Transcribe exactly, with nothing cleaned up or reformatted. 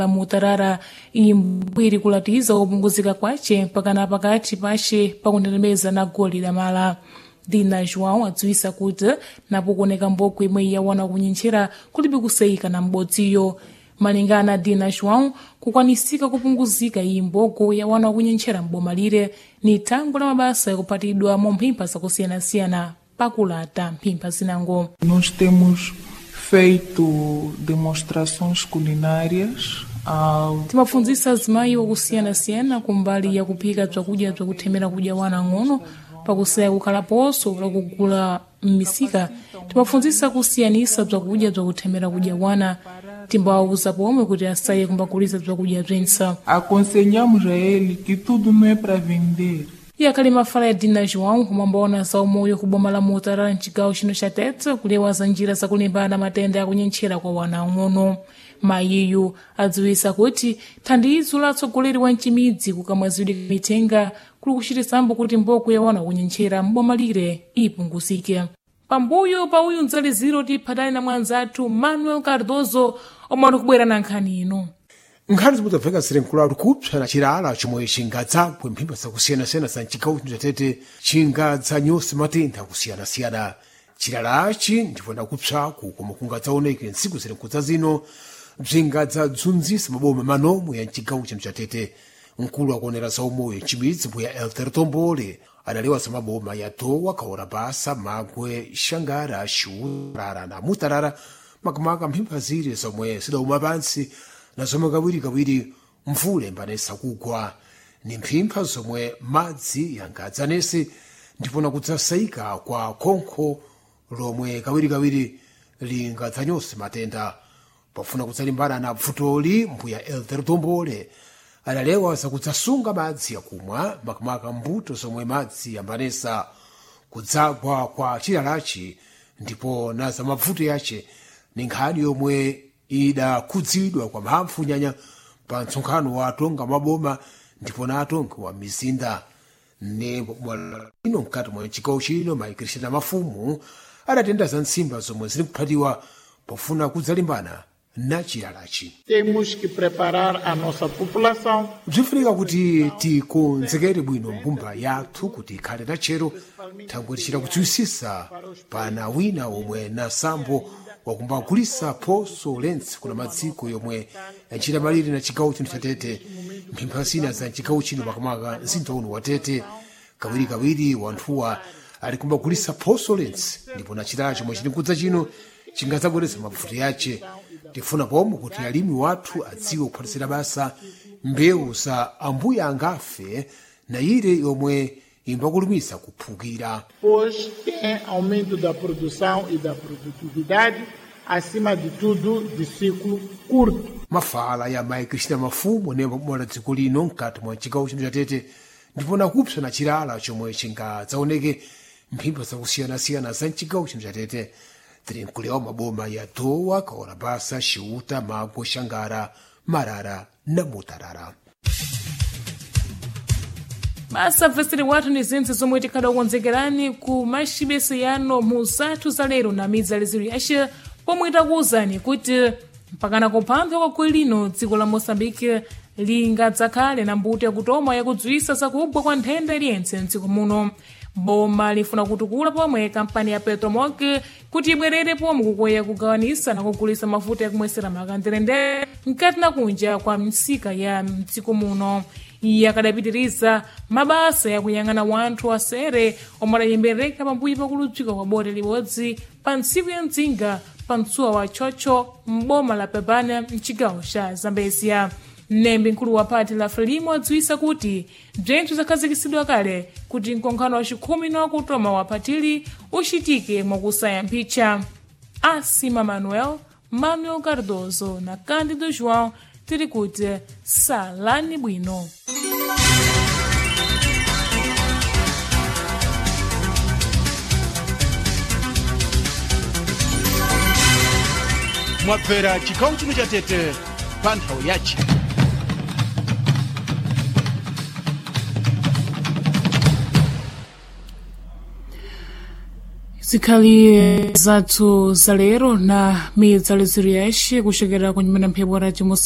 mutarara imbo iri kulatiza kupunguzika kwace pakana pakati pace pakunenemeza na goli la mala. Dina João adziwisa kuti napo kuoneka mboko imwe yawana kunyentchera kulibe kuseyika na m'bodziyo. Malingana Dina João, kukwanisika kupunguzika iyi mboko yawana kunyentchera m'boma lire ni thango la mabasa yakupatidwa mu mphimba zakusiyana-siyana pakulata mphimba zinango. Nós temos feito demonstrações culinárias. Timafunzisa azimayi wakusiyana-siyana kumbali ya kuphika bzakudya bzakuthemera kudya wana ng'ono pakusaya kukhala poso lakugula m'misika. Timafunzisa kusiyanisa bzakudya bzakuthemera kudya wana, timbawuza pomwe kuti asaye kumbakuliza bzakudya bzentsa. Aconselhamos a ele que tudo não é para vender. E akali mafala ya Dina João kumambaona za umoyo kuboma la mutarara mcigawo chino cha Tete kulewaza njira zakulimbana matenda yakunyentchera kwa wana ng'ono. Mayiyu adziwisa kuti thandizo la atsogoleri wa mcimidzi kukamwazidwe mitenga kuli kuchitisambo kuti mboko ya wana kunyentchera m'boma lire ipunguzike. Pambuyo pa uyu mdzaliziro tiphatani na mwanzathu Manuel Cardozo omwe ali kubwera na nkhani ino. Nkhani zimutabveka zirenkulatu kupsa na chilala chomwe chingadzabwe mphimba zakusiyana-siyana za mcigawo chino cha Tete chingadzanyose matenda akusiyana-siyana. Chilalachi ndipo ndakupsaku koma kungadzaoneke ntsiku zirenkudza zino bzingadzadzunzisa maboma manomwe ya mcigawo chino cha Tete. Mkulu akuonera za umoyo mcimidzi mbuya Elter Tombole adalewa za maboma ya Towa, Kaorabasa, Magwe, Xangara, Xiuta na Mutarara makamaka mphimba zire zomwe zidawuma pansi na zomwe kawirikawiri mvula imbanesa kugwa. Ni mphimba zomwe madzi yangadzanese ndipo nakudzasayika kwa khonkho lomwe kawirikawiri lingadzanyose matenda. Pofuna kudzalimbana na bvutoli mbuya Elter Tombole adalewa zakudzasunga madzi yakumwa makamaka mbuto zomwe madzi yambanesa kudzagwa kwa chilalachi ndipo na za mabvuto yace ni nkhani yomwe idakhudzidwa kwa mphamvu nyanya pa msonkhano wa atonga maboma ndipo na atonga wa mizinda. Ne ino mkati mwa mcigawo chino Mayi Cristina Mafumu adatenda za nsimba zomwe zili kuphatiwa pofuna kudzalimbana na chilalachi. Temos que preparar a nossa população. Bzifunika kuti tikonzekere bwino mbumba yathu kuti ikhale na chero thangwe tichita kudziwisisa pana wina omwe na sambo wakumbagulisa phoso lentsi kuna madziko yomwe yanchita malire na cigawo chino cha Tete. Mphimba zina za mcigawo chino makamaka mzinda uno wa Tete kawirikawiri wanthuwa ali kumbagulisa phoso lentsi ndipo na chilala chomwe chili kudza chino chingadzabweretsa mabvuto yace. Tifuna pomwe kuti alimi wathu adziwe kuphatisira basa mbewu za ambuya angafe na ire yomwe imbakulumisa kuphukira. Pois tem aumento da produção e da produtividade, acima de tudo de ciclo curto. Mafala ya Mayi Cristina Mafumu ne mwa dziko lino mkati mwa cigawo chino cha Tete ndipo nakupsa na chilala chomwe chingadzaoneke mphimba zakusiyana-siyana za mcigawo chino cha Tete. Tiri nkulewa maboma ya Towa, Kaorabasa, Xiuta, Magwe, Xangara, Marara na Mutarara. Basa bvesere wathu ni zinthu zomwe tikhada kukonzekerani ku maxibese yano mu zathu za lero na midzaliziro yace pomwe takuwuzani kuti mpakana kuphanthwa kwa goli lino dziko la Moçambique lingadzakhale na mbuto yakutoma yakudziwisa zakugwa kwa nthenda iliyentse mdziko muno. Boma lifuna kutukula pomwe kampani ya Petromok kuti ibwerere pomwe kukweya kugawanisa na kugulisa mafuta yakumwesera makanderendere mkati na kunja kwa msika ya mdziko muno. Iye akadapitiriza mabasa yakuyang'ana wanthu asere omwe adayembereka pambuyo pakuludzika kwa bote libodzi pa ntsiku ya mdzinga pa mtsuwa wa Chocho m'boma la Pebana mcigawo cha Zambezia. Mnembi mkulu wa pati la Frelimo adziwisa kuti bzenthu zakhazikisidwa kale kuti mkonkhano wa cikhumi na wakutoma wa patili ucitike mwakusaya mphicha. Asima Manuel, Manuel Cardozo na Cândido João tiri kuti salani bwino. Mwabvera cigawo chino cha Tete pa nthawi yace. Zikhali zathu za lero na midzaliziro yace kuchokera kunyumana mphepo radio